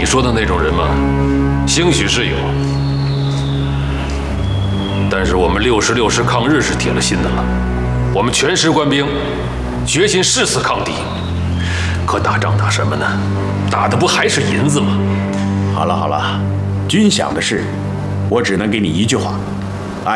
说的那种人吗？兴许是有，但是我们6师抗日是铁了心的了，我们全师官兵决心誓死抗敌。可打仗打什么呢？打的不还是银子吗？ 好了好了，军饷的事，我只能给你一句话：